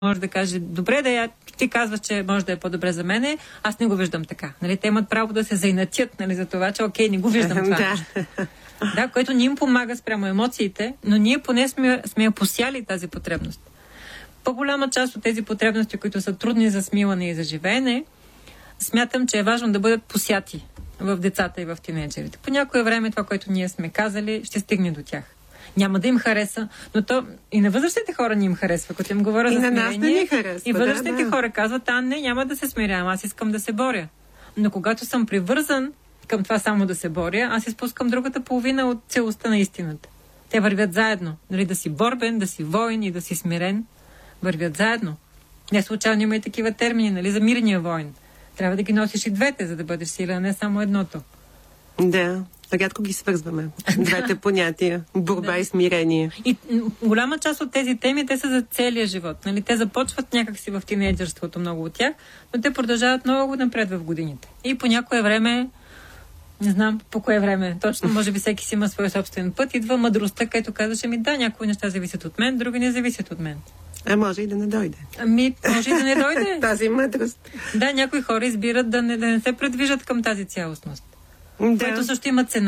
може да каже, добре, ти казваш, че може да е по-добре за мене, аз не го виждам така. Нали, те имат право да се заинатят, нали, за това, че окей, не го виждам това. Да, което ни им помага спрямо емоциите, но ние поне сме я посяли тази потребност. По-голяма част от тези потребности, които са трудни за смилане и за живеене, смятам, че е важно да бъдат посяти в децата и в тинейджерите. По някое време това, което ние сме казали, ще стигне до тях. Няма да им хареса, но то и на възрастните хора не им харесва, като им говоря за смирение. И на нас не ни харесва. И възрастните хора казват, няма да се смирявам, аз искам да се боря. Но когато съм привързан към това само да се боря, аз изпускам другата половина от целостта на истината. Те вървят заедно. Нали, да си борбен, да си воин и да си смирен, вървят заедно. Не случайно има и такива термини, нали, за мирния воин. Трябва да ги носиш и двете, за да бъдеш силен, а не само едното. Да, рядко ги свързваме. Двете понятия. Борба и смирение. И голяма част от тези теми, те са за целия живот. Нали? Те започват някакси в тинейджърството, много от тях, но те продължават много напред в годините. И по някое време, не знам по кое време, точно, може би всеки си има свой собствен път, идва мъдростта, където казваше някои неща зависят от мен, други не зависят от мен. А може и да не дойде. Може и да не дойде. Тази мъдрост. Да, някои хора избират да не се предвижат към тази цялостност. Да. Което също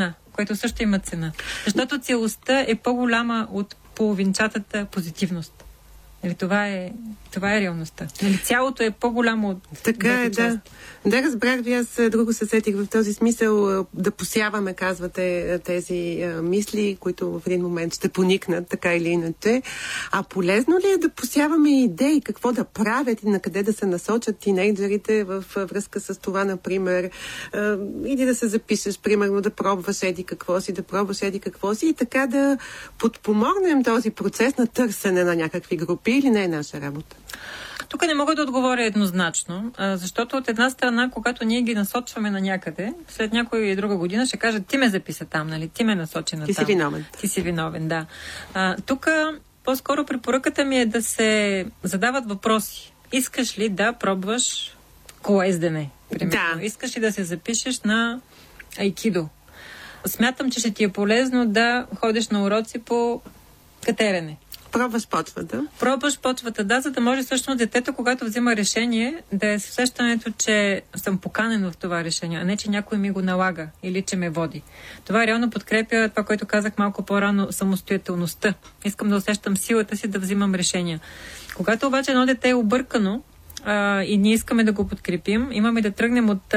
има цена. Защото целостта е по-голяма от половинчатата позитивност. Нали, това е реалността. Нали, цялото е по-голямо от така е, да. Да, разбрах ви, аз друго се сетих в този смисъл да посяваме, казвате, тези мисли, които в един момент ще поникнат, така или иначе. А полезно ли е да посяваме идеи, какво да правят и на къде да се насочат тинейджерите в връзка с това, например, иди да се запишеш, примерно да пробваш еди какво си, да пробваш еди какво си и така да подпомогнем този процес на търсене на някакви групи или не е наша работа? Тук не мога да отговоря еднозначно, защото от една страна, когато ние ги насочваме на някъде, след някоя и друга година ще кажат, ти ме записа там, нали? Ти ме насочи на там. Ти си виновен, да. Тук по-скоро препоръката ми е да се задават въпроси. Искаш ли да пробваш колездене? Примерно. Да. Искаш ли да се запишеш на айкидо? Смятам, че ще ти е полезно да ходиш на уроци по катерене. Пробваш почвата. Пробваш почвата, да, за да може всъщност детето, когато взима решение, да е с усещането, че съм поканен в това решение, а не, че някой ми го налага или че ме води. Това реално подкрепя това, което казах малко по-рано, самостоятелността. Искам да усещам силата си да взимам решения. Когато обаче едно дете е объркано и ние искаме да го подкрепим, имаме да тръгнем от...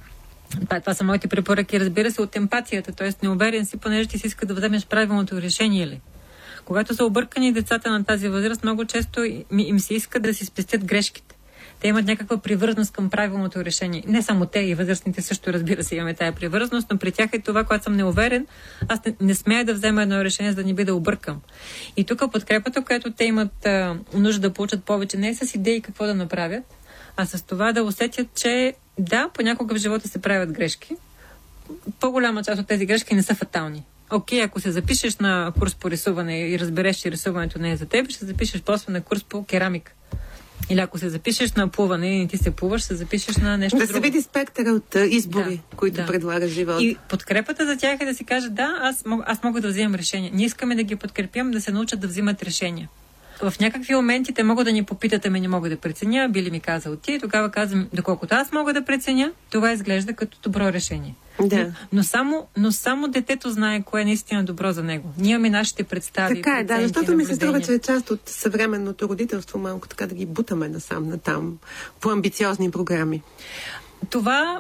Това са моите препоръки, разбира се, от емпатията, т.е. неуверен си, понеже ти си иска да вземеш правилното решение ли. Когато са объркани децата на тази възраст, много често им се иска да си спестят грешките. Те имат някаква привързаност към правилното решение. Не само те, и възрастните също, разбира се, имаме тая привързаност, но при тях е това, когато съм неуверен, аз не смея да взема едно решение, за да ни би да объркам. И тук подкрепата, която те имат нужда да получат повече, не е с идеи какво да направят, а с това да усетят, че да, понякога в живота се правят грешки. По-голяма част от тези грешки не са фатални. Окей, ако се запишеш на курс по рисуване и разбереш, че рисуването не е за теб, ще се запишеш после на курс по керамика. Или ако се запишеш на плуване и не ти се плуваш, се запишеш на нещо друго. Да се види спектъра от избори, които предлага живота. И подкрепата за тях е да си кажат, да, аз мога да вземам решения. Ние искаме да ги подкрепим, да се научат да взимат решения. В някакви моменти те могат да ни попитат, ами не мога да преценя, би ли ми казал ти, тогава казвам, доколкото аз мога да преценя, това изглежда като добро решение. Да. Но само детето знае кое е наистина добро за него. Ние имаме нашите представи. Така е, да, защото ми се струва, че е част от съвременното родителство, малко така да ги бутаме насам, натам, по амбициозни програми. Това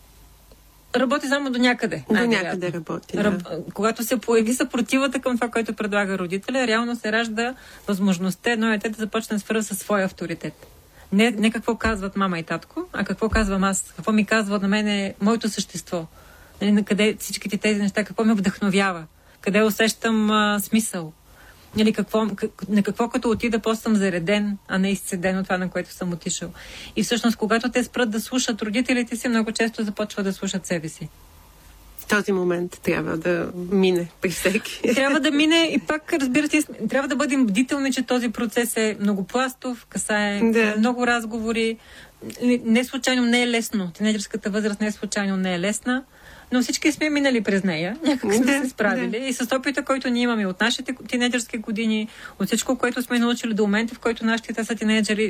работи само до някъде. До някъде работи, да. Когато се появи съпротивата към това, което предлага родителя, реално се ражда възможността едно дете да започне да свързва със своя авторитет. Не какво казват мама и татко, а какво казвам аз, какво ми казва на мене моето същество. На къде всичките тези неща, какво ме вдъхновява, къде усещам смисъл. Или на какво като отида, после съм зареден, а не изцеден от това, на което съм отишъл. И всъщност, когато те спрат да слушат родителите си, много често започват да слушат себе си. Този момент трябва да мине при всеки. Трябва да мине и пак, разбира се, трябва да бъдем бдителни, че този процес е многопластов, касае много разговори. Не случайно не е лесно. Тинейджърската възраст не случайно не е лесна, но всички сме минали през нея. Някак сме се справили. И с опита, който ние имаме от нашите тинейджърски години, от всичко, което сме научили до момента, в който нашите деца са тинейджери,